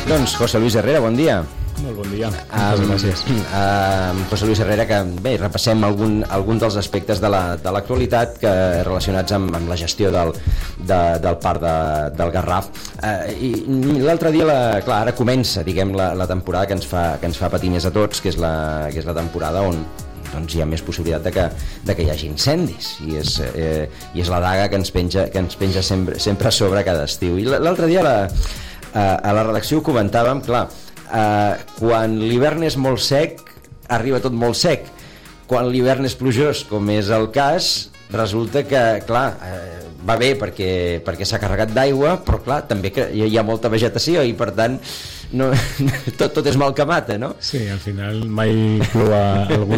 Doncs José Luis Herrera, bon dia. Molt bon dia, moltes gràcies. José Luis Herrera, que bé, repassem algun dels aspectes de l'actualitat relacionats amb la gestió del parc del Garraf. I l'altre dia, clar, ara comença, diguem, la temporada que ens fa patir més a tots, que és la temporada on doncs hi ha més possibilitat de que hi hagi incendis, i és la daga que ens penja sempre a sobre cada estiu. I l'altre dia a la redacció ho comentàvem, clar, quan l'hivern és molt sec arriba tot molt sec, quan l'hivern és plujós, com és el cas, resulta que, clar, va bé perquè s'ha carregat d'aigua, però clar, també que hi ha molta vegetació i per tant tot és mal que mata, no? Sí, al final mai plou a algun